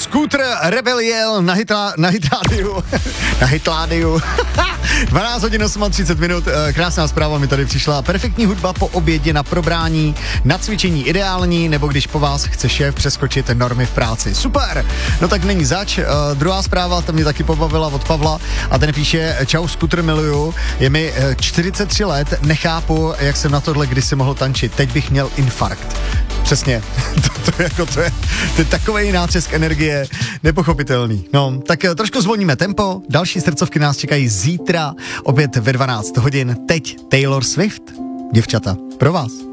Scooter Rebel jel na hitrádiu. Na hitládiu. 12 hodin 38 minut, krásná zpráva mi tady přišla. Perfektní hudba po obědě na probrání, na cvičení ideální, nebo když po vás chce šéf přeskočit normy v práci. Super! No tak není zač. Druhá zpráva, ta mě taky pobavila od Pavla a ten píše: čau, Scooter miluju, je mi 43 let, nechápu, jak jsem na tohle kdysi mohl tančit, teď bych měl infarkt. Přesně, to je takovej nácest energie, nepochopitelný. No, tak trošku zvolníme tempo, další srdcovky nás čekají zítra, opět ve 12 hodin, teď Taylor Swift, děvčata, pro vás.